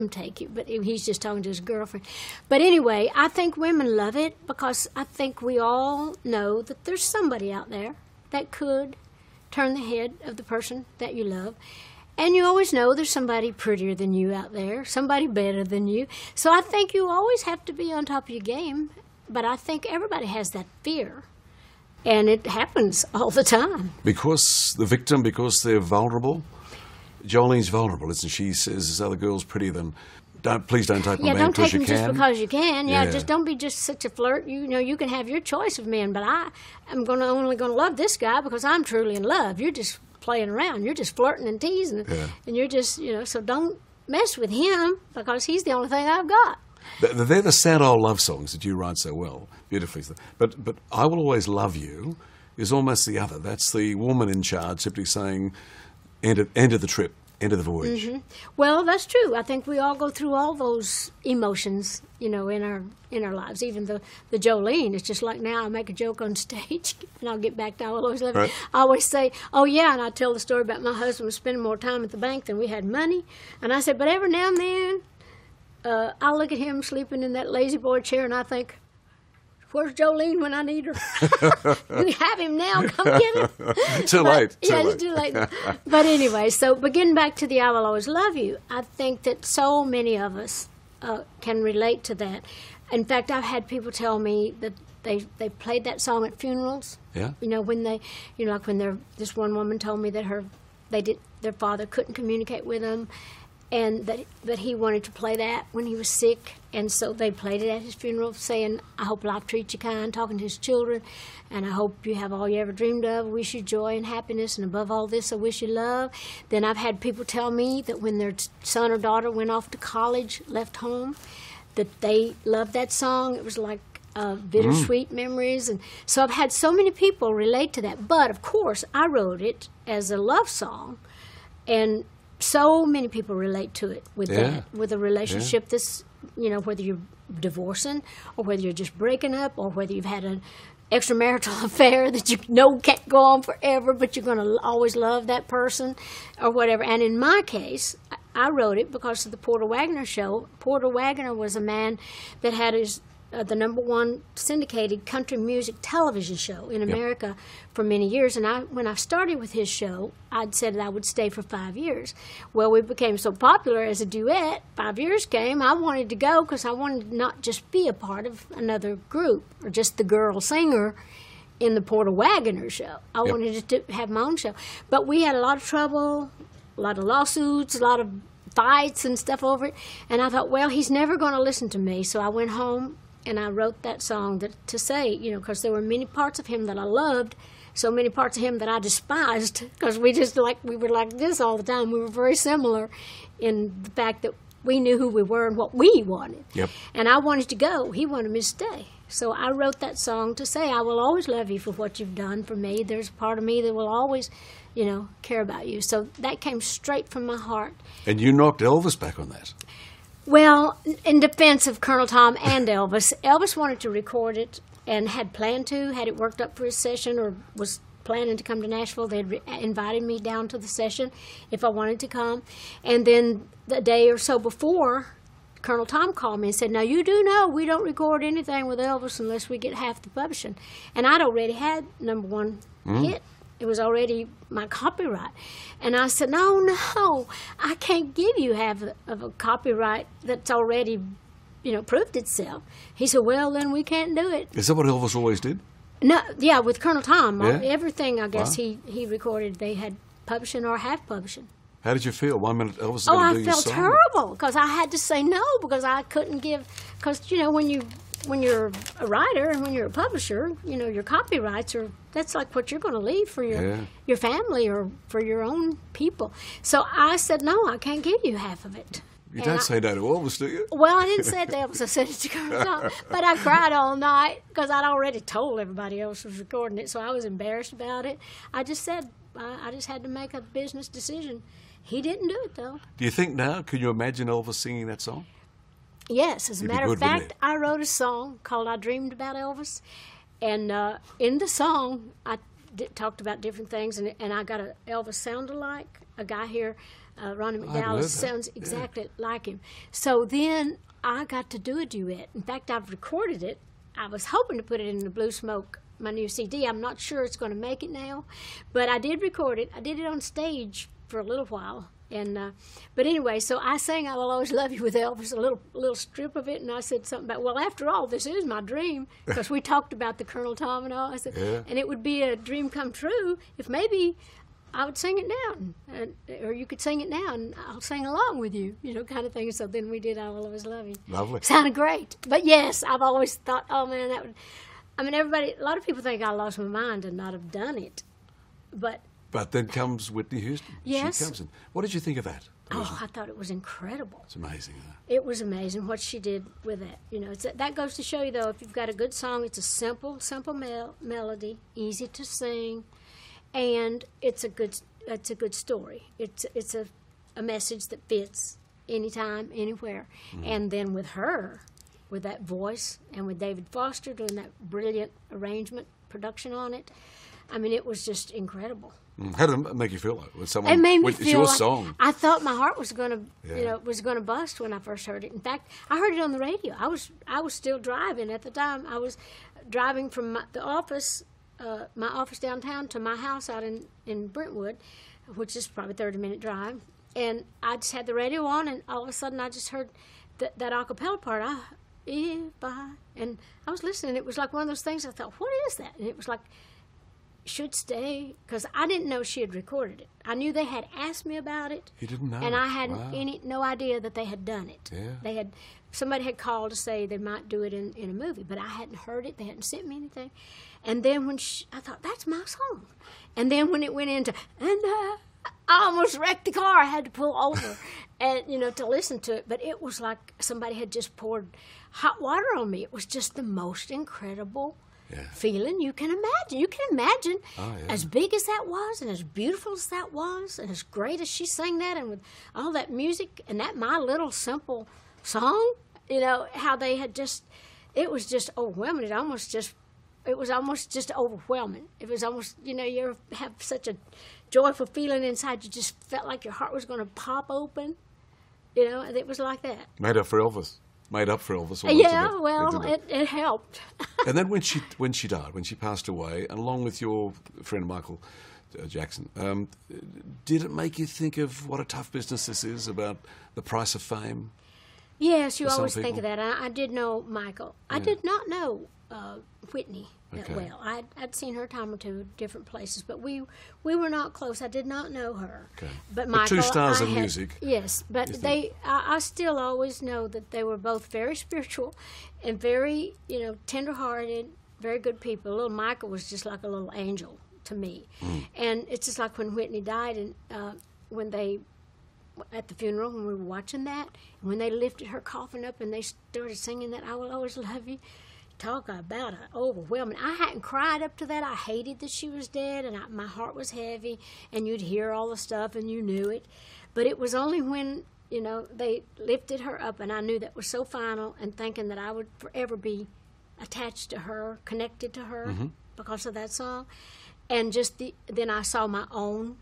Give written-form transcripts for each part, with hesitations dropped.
take you, but he's just talking to his girlfriend. But anyway, I think women love it because I think we all know that there's somebody out there that could turn the head of the person that you love. And you always know there's somebody prettier than you out there, somebody better than you. So I think you always have to be on top of your game. But I think everybody has that fear. And it happens all the time. Because the victim, because they're vulnerable? Jolene's vulnerable, isn't she? She says this other girl's prettier than... Please don't take my man because you can. Yeah, don't take him just because you can. Yeah, just don't be just such a flirt. You know, you can have your choice of men, but I am only going to love this guy because I'm truly in love. You're just playing around. You're just flirting and teasing. Yeah. And you're just, so don't mess with him because he's the only thing I've got. They're the sad old love songs that you write so well, beautifully. But I Will Always Love You is almost the other. That's the woman in charge simply saying, end of the trip, end of the voyage. Mm-hmm. Well, that's true. I think we all go through all those emotions, in our lives. Even the Jolene, it's just like now I make a joke on stage, and I'll get back to I Will Always Love You. Right. I always say, oh, yeah, and I tell the story about my husband was spending more time at the bank than we had money. And I said, but every now and then, I look at him sleeping in that lazy boy chair, and I think, where's Jolene when I need her? We have him now. Come get him. Too late. It's too late. But anyway, but getting back to the I Will Always Love You, I think that so many of us can relate to that. In fact, I've had people tell me that they played that song at funerals. Yeah. When they, like when this one woman told me that their father couldn't communicate with them, and that he wanted to play that when he was sick, and so they played it at his funeral, saying, I hope life treats you kind, talking to his children, and I hope you have all you ever dreamed of, wish you joy and happiness, and above all this, I wish you love. Then I've had people tell me that when their son or daughter went off to college, left home, that they loved that song. It was like bittersweet memories, and so I've had so many people relate to that. But, of course, I wrote it as a love song, and so many people relate to it with that, with a relationship that's, whether you're divorcing or whether you're just breaking up or whether you've had an extramarital affair that you know can't go on forever, but you're going to always love that person or whatever. And in my case, I wrote it because of the Porter Wagoner show. Porter Wagoner was a man that had the #1 syndicated country music television show in America for many years. And when I started with his show, I'd said that I would stay for 5 years. Well, we became so popular as a duet. 5 years came. I wanted to go because I wanted to not just be a part of another group or just the girl singer in the Porter Wagoner show. I wanted to have my own show. But we had a lot of trouble, a lot of lawsuits, a lot of fights and stuff over it. And I thought, well, he's never going to listen to me. So I went home and I wrote that song to say, because there were many parts of him that I loved, so many parts of him that I despised, because we were like this all the time. We were very similar in the fact that we knew who we were and what we wanted. Yep. And I wanted to go. He wanted me to stay. So I wrote that song to say, I will always love you for what you've done for me. There's a part of me that will always, care about you. So that came straight from my heart. And you knocked Elvis back on that. Well, in defense of Colonel Tom and Elvis, Elvis wanted to record it and had planned to, had it worked up for his session or was planning to come to Nashville. They'd invited me down to the session if I wanted to come. And then the day or so before, Colonel Tom called me and said, now you do know we don't record anything with Elvis unless we get half the publishing. And I'd already had #1 hit. It was already my copyright. And I said, no, I can't give you half of a copyright that's already, proved itself. He said, well, then we can't do it. Is that what Elvis always did? No, yeah, with Colonel Tom. Everything, I guess, he recorded, they had publishing or half publishing. How did you feel? 1 minute Elvis was going to do your song. I felt terrible because I had to say no because I couldn't give, because, when you're a writer and when you're a publisher, your copyrights that's like what you're going to leave for your family or for your own people. So I said, no, I can't give you half of it. You don't say no to Elvis, do you? Well, I didn't say it to Elvis. I said it to Colonel Tom. But I cried all night because I'd already told everybody else was recording it, so I was embarrassed about it. I just said, I just had to make a business decision. He didn't do it, though. Do you think now, can you imagine Elvis singing that song? Yes, as a matter of fact, I wrote a song called I Dreamed About Elvis, and in the song, I talked about different things, and I got a Elvis sound-alike, a guy here Ronnie heard McDowell that. sounds Yeah. exactly like him. So then I got to do a duet. In fact, I've recorded it. I was hoping to put it in the Blue Smoke, my new CD. I'm not sure it's going to make it now, but I did record it. I did it on stage for a little while. And but anyway, so I sang "I Will Always Love You" with Elvis, a little strip of it, and I said something about, well, after all, this is my dream, because we talked about the Colonel Tom and all. I said, Yeah. and it would be a dream come true if maybe I would sing it now, or you could sing it now, and I'll sing along with you, kind of thing. So then we did "I Will Always Love You." Lovely. Sounded great. But yes, I've always thought, oh man, that would. I mean, a lot of people think I lost my mind and not have done it, but. But then comes Whitney Houston. Yes. She comes in. What did you think of that? Oh, I thought it was incredible. It's amazing, isn't it? It was amazing what she did with that. That goes to show you, though, if you've got a good song, it's a simple melody, easy to sing, and it's a good story. It's a message that fits anytime, anywhere. And then with her, with that voice, and with David Foster doing that brilliant arrangement, production on it, I mean, it was just incredible. How did it make you feel like when someone? It made me it's feel your like song. I thought my heart was going to, Yeah. was going to bust when I first heard it. In fact, I heard it on the radio. I was still driving at the time. I was driving from the office, my office downtown, to my house out in Brentwood, which is probably a 30-minute drive. And I just had the radio on, and all of a sudden I just heard that a cappella part. And I was listening. It was like one of those things. I thought, what is that? And it was like, should stay, because I didn't know she had recorded it. I knew they had asked me about it. You didn't know, and I hadn't wow. no idea that they had done it. Yeah. Somebody had called to say they might do it in a movie, but I hadn't heard it. They hadn't sent me anything. And then I thought, that's my song. And then when it went into I almost wrecked the car. I had to pull over and to listen to it. But it was like somebody had just poured hot water on me. It was just the most incredible. Yeah. Feeling you can imagine. You can imagine Oh, yeah. as big as that was, and as beautiful as that was, and as great as she sang that, and with all that music and that my little simple song. How they had it was just overwhelming. It was almost just overwhelming. It was almost you ever have such a joyful feeling inside. You just felt like your heart was going to pop open. And it was like that. Made up for Elvis. Almost, Yeah, didn't it? well, Didn't it helped. And then when she died, when she passed away, and along with your friend Michael Jackson, did it make you think of what a tough business this is, about the price of fame? Yes, you For some always think people. of that. I did know Michael. I did not know Whitney that Okay. well. I'd seen her a time or two at different places, but we were not close. I did not know her. Okay. But But Michael, two stars I of had- music, Yes, but you think? I still always know that they were both very spiritual and very, tender-hearted, very good people. Little Michael was just like a little angel to me. And it's just like when Whitney died, and when they at the funeral, when we were watching that, and when they lifted her coffin up and they started singing that "I Will Always Love You," talk about overwhelming. I hadn't cried up to that. I hated that she was dead, and my heart was heavy, and you'd hear all the stuff, and you knew it. But it was only when, they lifted her up, and I knew that was so final, and thinking that I would forever be attached to her, connected to her because of that song. And then I saw my own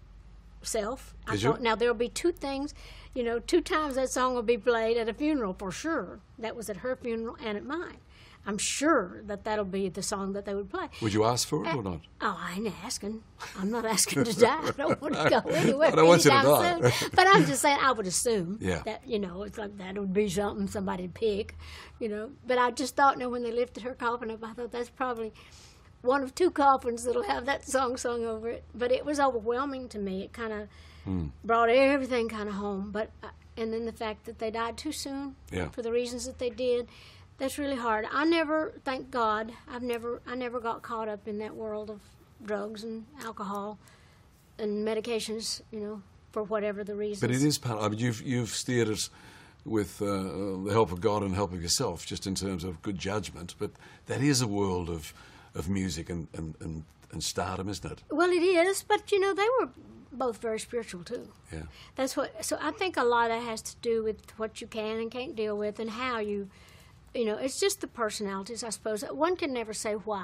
self. I Did you? thought, now there'll be two things, 2 times that song will be played at a funeral for sure. That was at her funeral and at mine. I'm sure that'll be the song that they would play. Would you ask for it or not? Oh, I ain't asking. I'm not asking to die. I don't want to go anywhere. I don't want you to anytime die. soon. But I'm just saying, I would assume Yeah. that, it's like that would be something somebody'd pick, But I just thought, when they lifted her coffin up, I thought that's probably one of 2 coffins that'll have that song sung over it. But it was overwhelming to me. It kind of brought everything kind of home. But and then the fact that they died too soon Yeah. for the reasons that they did. That's really hard. Thank God, I never got caught up in that world of drugs and alcohol and medications, for whatever the reasons. But it is part. I mean, you've steered it with the help of God and help of yourself, just in terms of good judgment. But that is a world of music and stardom, isn't it? Well, it is, but they were both very spiritual too. Yeah. So I think a lot of that has to do with what you can and can't deal with, and how you. It's just the personalities, I suppose. One can never say why.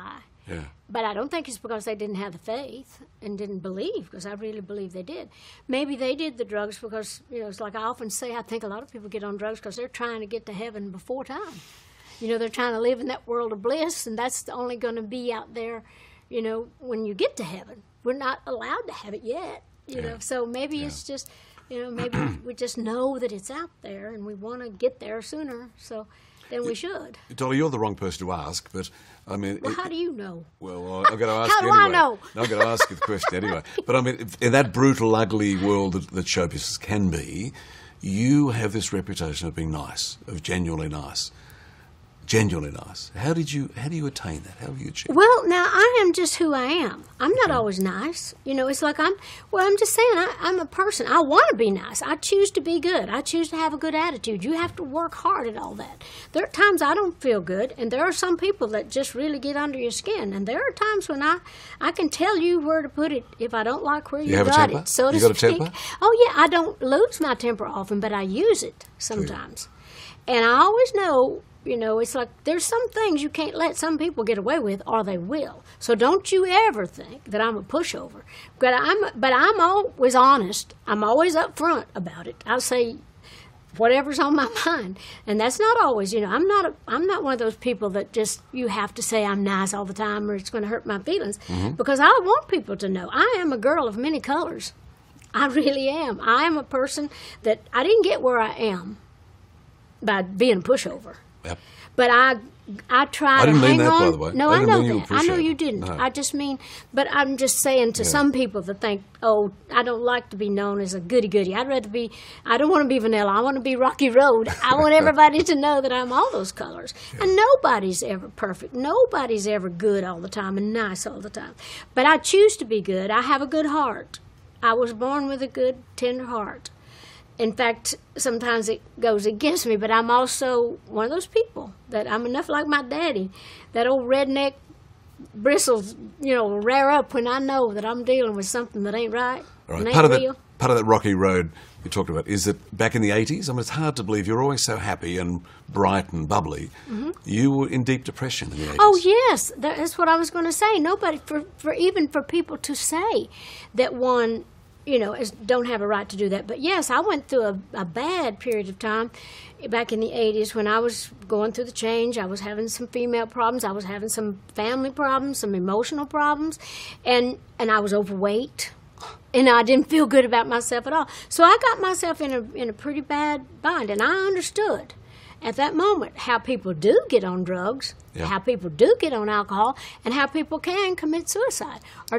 Yeah. But I don't think it's because they didn't have the faith and didn't believe, because I really believe they did. Maybe they did the drugs because, it's like I often say, I think a lot of people get on drugs because they're trying to get to heaven before time. They're trying to live in that world of bliss, and that's only going to be out there, when you get to heaven. We're not allowed to have it yet, So maybe it's just, maybe we just know that it's out there and we want to get there sooner, so then we should. Dolly, you're the wrong person to ask, but I mean... Well, how do you know? Well, I'm going to ask how you do anyway. I know? No, I'm going to ask you the question anyway. But I mean, in that brutal, ugly world that show business can be, you have this reputation of being nice, of genuinely nice. Genuinely nice. How do you attain that? How do you achieve? Well, now I am just who I am. I'm not always nice. It's like I'm just saying, I'm a person. I want to be nice. I choose to be good. I choose to have a good attitude. You have to work hard at all that. There are times I don't feel good, and there are some people that just really get under your skin. And there are times when I can tell you where to put it if I don't like where you have got a temper? it, so to You got a speak. temper? Oh, yeah, I don't lose my temper often, but I use it sometimes. And I always know... it's like there's some things you can't let some people get away with, or they will. So don't you ever think that I'm a pushover. But I'm always honest. I'm always upfront about it. I'll say whatever's on my mind, and that's not always. I'm not one of those people that just you have to say I'm nice all the time, or it's going to hurt my feelings. Because I want people to know I am a girl of many colors. I really am. I am a person that I didn't get where I am by being a pushover. Yep. But I try to hang on. I didn't mean that, by the way. No, I I didn't know mean you that. I know you didn't. No. I just mean, but I'm just saying to some people that think, oh, I don't like to be known as a goody-goody. I don't want to be vanilla. I want to be Rocky Road. I want everybody to know that I'm all those colors. Yeah. And nobody's ever perfect. Nobody's ever good all the time and nice all the time. But I choose to be good. I have a good heart. I was born with a good, tender heart. In fact, sometimes it goes against me, but I'm also one of those people that I'm enough like my daddy. That old redneck bristles, rear up when I know that I'm dealing with something that ain't right. Right. And ain't Part of that rocky road you talked about is that back in the 80s, I mean, it's hard to believe you're always so happy and bright and bubbly. You were in deep depression in the 80s. Oh, yes. That's what I was going to say. Nobody, even for people to say that one... don't have a right to do that. But yes, I went through a bad period of time back in the 80s when I was going through the change. I was having some female problems. I was having some family problems, some emotional problems, and I was overweight. And I didn't feel good about myself at all. So I got myself in a pretty bad bind, and I understood at that moment how people do get on drugs, how people do get on alcohol, and how people can commit suicide. Or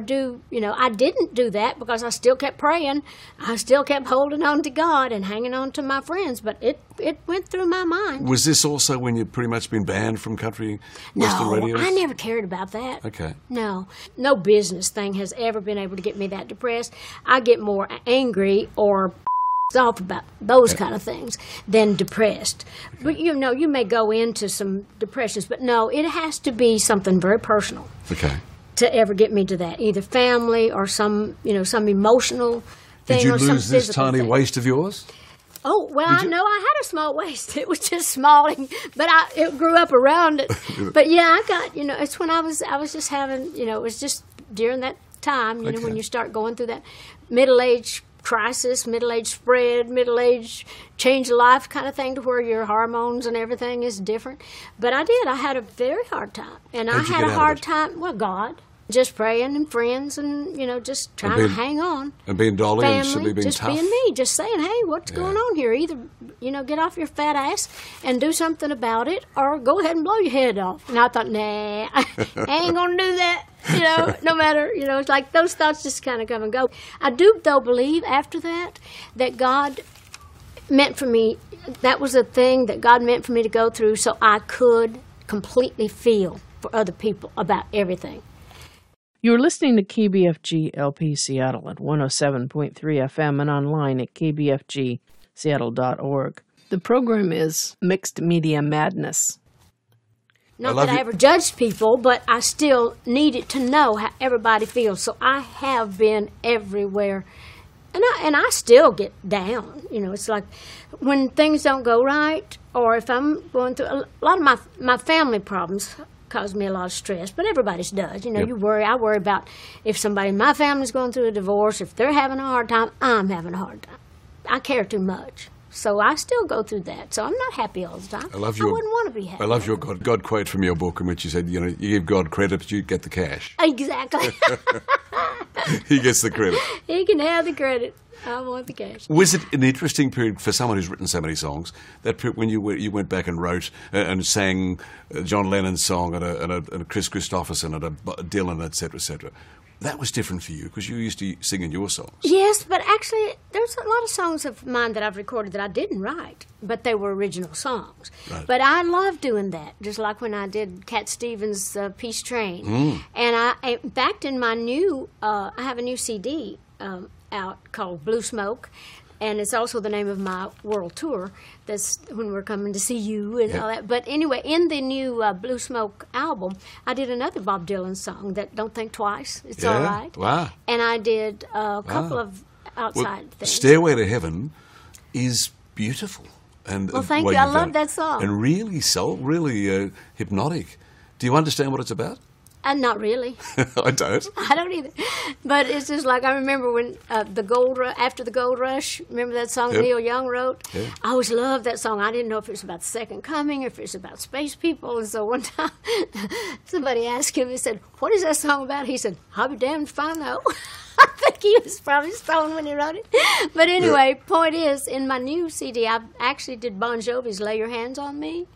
I didn't do that because I still kept praying. I still kept holding on to God and hanging on to my friends, but it went through my mind. Was this also when you'd pretty much been banned from country Western radios? I never cared about that. Okay. No business thing has ever been able to get me that depressed. I get more angry or off about those kind of things than depressed. But you may go into some depressions, but no, it has to be something very personal. Okay. To ever get me to that, either family or some emotional thing. Did you or some lose this physical tiny thing. waist of yours? Oh, well, I know I had a small waist. It was just small, but it grew up around it. But yeah, I got, it's when I was just having, it was just during that time, when you start going through that middle-age crisis, middle-age spread, middle-age change of life kind of thing, to where your hormones and everything is different. But I had a very hard time. And I had a hard time, God. Just praying and friends and, just trying to hang on. And being Dolly Family, and simply being just tough. being me, just saying, hey, what's going on here? Either, get off your fat ass and do something about it, or go ahead and blow your head off. And I thought, nah, I ain't going to do that, no matter, it's like those thoughts just kind of come and go. I do, though, believe after that God meant for me, that was a thing that God meant for me to go through so I could completely feel for other people about everything. You're listening to KBFG LP Seattle at 107.3 FM and online at kbfgseattle.org. The program is Mixed Media Madness. Not that I ever judged people, but I still needed to know how everybody feels. So I have been everywhere. And I still get down. It's like when things don't go right, or if I'm going through a lot of my family problems, caused me a lot of stress, but everybody's does. You know, Yep. you worry. I worry about if somebody in my family's going through a divorce, if they're having a hard time, I'm having a hard time. I care too much. So I still go through that. So I'm not happy all the time. I love your. I wouldn't want to be happy. I love your God quote from your book in which you said, you know, you give God credit, but you get the cash. Exactly. He gets the credit. He can have the credit. I want the cash. Was it an interesting period for someone who's written so many songs? That period when you went back and wrote and sang John Lennon's song and a Chris Christopherson and a Dylan, etc., etc. That was different for you because you used to sing in your songs. Yes, but actually, there's a lot of songs of mine that I've recorded that I didn't write, but they were original songs. Right. But I love doing that, just like when I did Cat Stevens' Peace Train. And in fact, in my new, I have a new CD out called Blue Smoke, and it's also the name of my world tour. That's when we're coming to see you and all that. But anyway, in the new Blue Smoke album, I did another Bob Dylan song, that Don't Think Twice. It's Yeah? all right. Wow. And I did a couple of outside things. Stairway to Heaven is beautiful. And Well, thank the way you. I you've love done it. that song. And really really hypnotic. Do you understand what it's about? Not really. I don't. I don't either. But it's just like I remember when after the Gold Rush, remember that song Yep. Neil Young wrote? Yeah. I always loved that song. I didn't know if it was about the Second Coming or if it was about space people. And so one time somebody asked him, he said, "What is that song about?" He said, "I'll be damned if I know." I think he was probably stoned when he wrote it. But anyway, point is, in my new CD, I actually did Bon Jovi's "Lay Your Hands on Me,"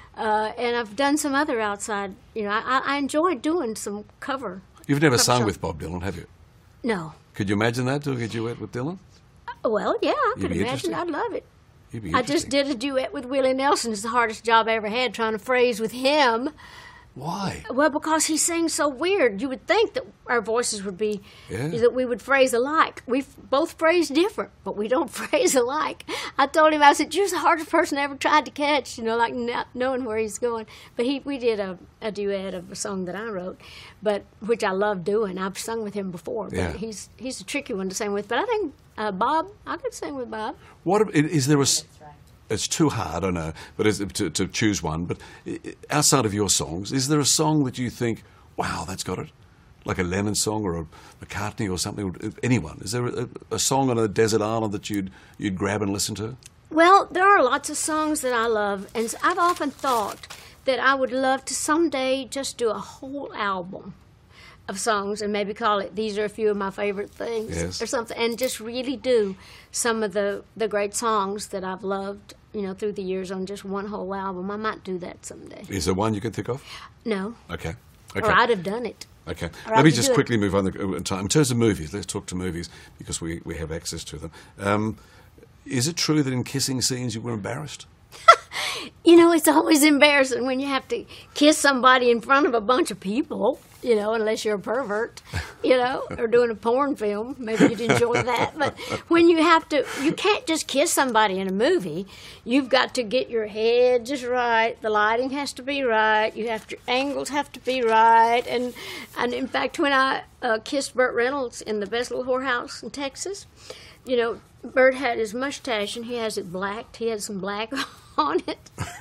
and I've done some other outside. You know, I enjoy doing some cover. You've never cover sung songs. with Bob Dylan, have you? No. Could you imagine that, doing a duet with Dylan? Well, yeah, I You'd could be imagine. interesting. I'd love it. You'd be I just interesting. did a duet with Willie Nelson. It's the hardest job I ever had, trying to phrase with him. Why? Well, because he sings so weird. You would think that our voices would be, Yeah. that we would phrase alike. We both phrase different, but we don't phrase alike. I told him, I said, "You're the hardest person I ever tried to catch," you know, like not knowing where he's going. But we did a duet of a song that I wrote, but which I love doing. I've sung with him before, but Yeah. he's a tricky one to sing with. But I think Bob, I could sing with Bob. Is there a? It's too hard, I know, but to choose one. But outside of your songs, is there a song that you think, "Wow, that's got it"? Like a Lennon song or a McCartney or something? Anyone? Is there a song on a desert island that you'd grab and listen to? Well, there are lots of songs that I love, and I've often thought that I would love to someday just do a whole album of songs and maybe call it "These Are a Few of My Favorite Things" Yes. or something, and just really do some of the great songs that I've loved, you know, through the years on just one whole album. I might do that someday. Is there one you can think of? No, Okay. or I'd have done it. Okay. Or Let me I'd just do it. quickly move on in time. In terms of movies, let's talk to movies because we have access to them. Is it true that in kissing scenes you were embarrassed? You know, it's always embarrassing when you have to kiss somebody in front of a bunch of people, you know, unless you're a pervert, you know, or doing a porn film. Maybe you'd enjoy that. But when you can't just kiss somebody in a movie. You've got to get your head just right. The lighting has to be right. Your angles have to be right. And in fact, when I kissed Burt Reynolds in The Best Little Whorehouse in Texas, you know, Burt had his mustache and he has it blacked. He had some black on it.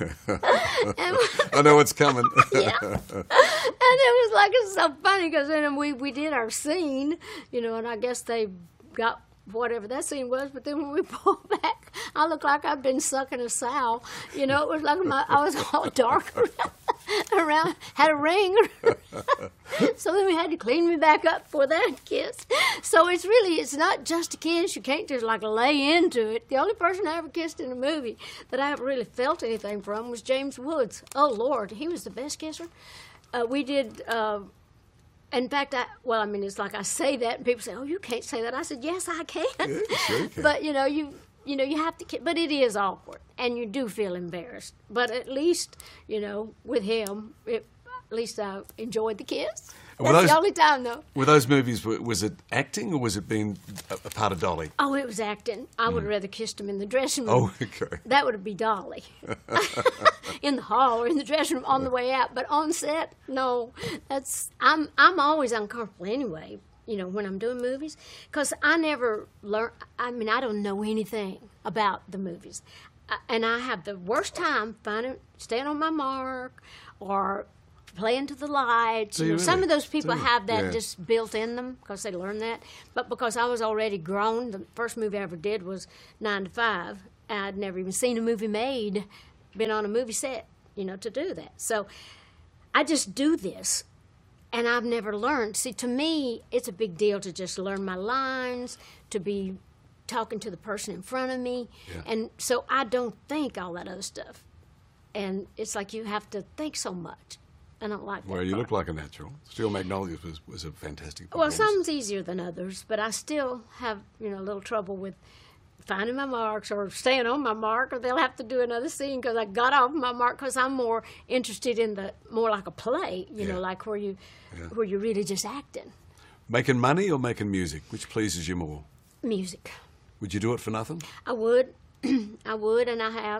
I know what's coming. Yeah. And it was like, it's so funny because then we did our scene, you know, and I guess they got whatever that scene was, but then when we pulled back, I looked like I'd been sucking a sow. You know, it was like I was all dark around, had a ring. So then we had to clean me back up for that kiss. So it's not just a kiss. You can't just like lay into it. The only person I ever kissed in a movie that I haven't really felt anything from was James Woods. Oh, Lord, he was the best kisser. We did... in fact, it's like I say that, and people say, "Oh, you can't say that." I said, "Yes, I can." Yeah, sure you can. But you have to. But it is awkward, and you do feel embarrassed. But at least, you know, with him, at least I enjoyed the kiss. Were That's those- the only time, though. Were those movies, was it acting or was it being a part of Dolly? Oh, it was acting. I would have rather kissed him in the dressing room. Oh, okay. That would be Dolly. In the hall or in the dressing room on the way out. But on set, no. I'm always uncomfortable anyway, you know, when I'm doing movies. Because I never learn. I don't know anything about the movies. And I have the worst time staying on my mark or play into the lights. Do you Some really? of those people Do you? have that Yeah. just built in them because they learn that. But because I was already grown, the first movie I ever did was 9 to 5. I'd never even seen a movie made, been on a movie set, to do that. So I just do this, and I've never learned. See, to me, it's a big deal to just learn my lines, to be talking to the person in front of me. Yeah. And so I don't think all that other stuff. And it's like you have to think so much. I don't like that. Well, you part. look like a natural. Steel Magnolias was a fantastic Well, performance. some's easier than others, but I still have, a little trouble with finding my marks or staying on my mark, or they'll have to do another scene because I got off my mark because I'm more interested in more like a play, Yeah. like where you're really just acting. Making money or making music? Which pleases you more? Music. Would you do it for nothing? I would. I would, and I have.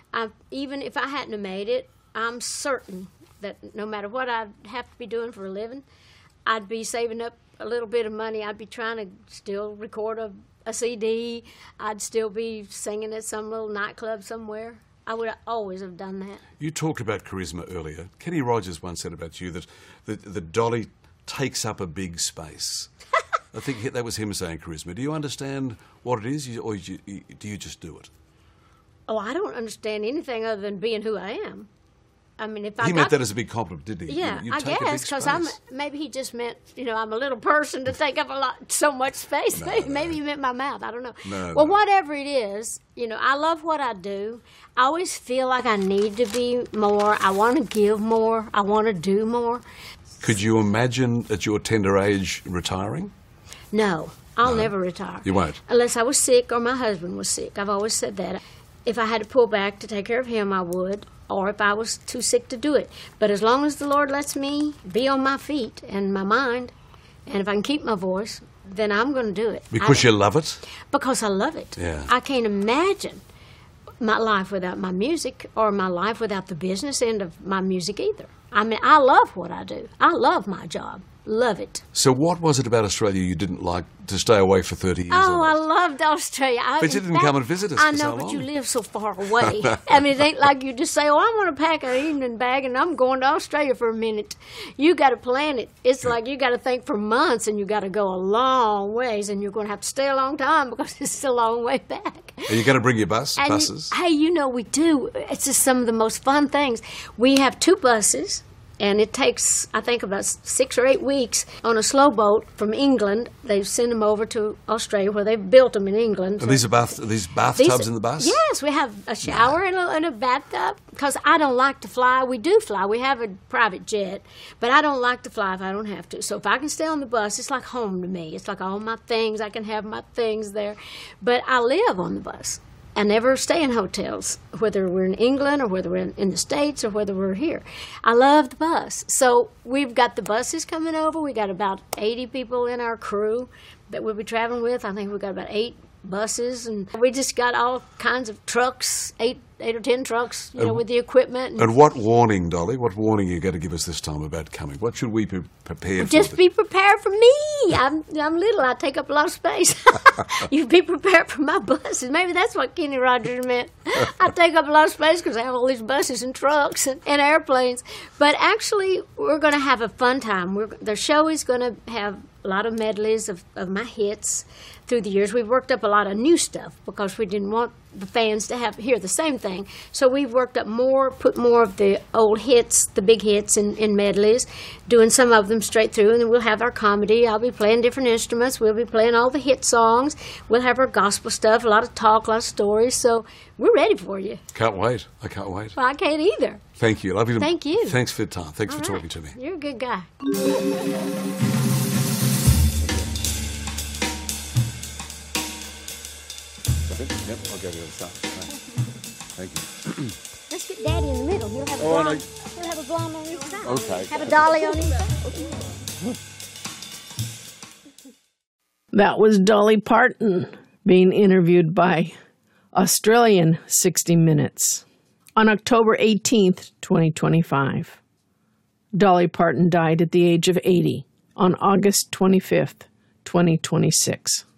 Even if I hadn't have made it, I'm certain that no matter what I'd have to be doing for a living, I'd be saving up a little bit of money. I'd be trying to still record a CD. I'd still be singing at some little nightclub somewhere. I would always have done that. You talked about charisma earlier. Kenny Rogers once said about you that the Dolly takes up a big space. I think that was him saying charisma. Do you understand what it is, or do you just do it? Oh, I don't understand anything other than being who I am. I mean, if I He got meant that as a big compliment, didn't he? Yeah, You I take a big guess because space. maybe he just meant I'm a little person to take up so much space. Maybe he meant my mouth. I don't know. No. Whatever it is, I love what I do. I always feel like I need to be more. I want to give more. I want to do more. Could you imagine at your tender age retiring? No, I'll never retire. You won't? Unless I was sick or my husband was sick. I've always said that. If I had to pull back to take care of him, I would, or if I was too sick to do it. But as long as the Lord lets me be on my feet and my mind, and if I can keep my voice, then I'm going to do it. Because you love it? Because I love it. Yeah. I can't imagine my life without my music or my life without the business end of my music either. I mean, I love what I do. I love my job. Love it. So what was it about Australia you didn't like to stay away for 30 years? Oh, I almost? loved Australia. But you didn't come and visit us I for know, so but you long. live so far away. I mean, it ain't like you just say, I'm going to pack an evening bag and I'm going to Australia for a minute. You got to plan it. It's like you got to think for months and you got to go a long ways and you're going to have to stay a long time because it's a long way back. Are you going to bring your And buses? we do. It's just some of the most fun things. We have 2 buses. And it takes, I think, about 6 or 8 weeks on a slow boat from England. They send them over to Australia, where they've built them in England. Are these bathtubs in the bus? Yes, we have a shower and a bathtub. Because I don't like to fly. We do fly. We have a private jet. But I don't like to fly if I don't have to. So if I can stay on the bus, it's like home to me. It's like all my things. I can have my things there. But I live on the bus. I never stay in hotels, whether we're in England or whether we're in the States or whether we're here. I love the bus. So we've got the buses coming over. We got about 80 people in our crew that we'll be traveling with. I think we've got about 8 buses, and we just got all kinds of trucks, 8 or 10 trucks, with the equipment. And what warning, Dolly, what warning are you going to give us this time about coming? What should we be prepared for? Just be prepared for me. I'm little. I take up a lot of space. You be prepared for my buses. Maybe that's what Kenny Rogers meant. I take up a lot of space because I have all these buses and trucks and airplanes. But actually, we're going to have a fun time. The show is going to have a lot of medleys of my hits through the years. We've worked up a lot of new stuff because we didn't want the fans to hear the same thing. So we've worked up put more of the old hits, the big hits in medleys, doing some of them straight through, and then we'll have our comedy. I'll be playing different instruments. We'll be playing all the hit songs. We'll have our gospel stuff, a lot of talk, a lot of stories. So we're ready for you. Can't wait. I can't wait. Well, I can't either. Thank you. Lovely to Thank you. Thanks for your time. Thanks All for right. talking to me. You're a good guy. Yep, I'll go to the other side. Thank you. Let's get Daddy in the middle. He'll have a Oh, blonde. He'll have a blonde on each side. Okay. Have a dolly on each side. That was Dolly Parton being interviewed by Australian 60 Minutes on October 18th, 2025. Dolly Parton died at the age of 80 on August 25th, 2026.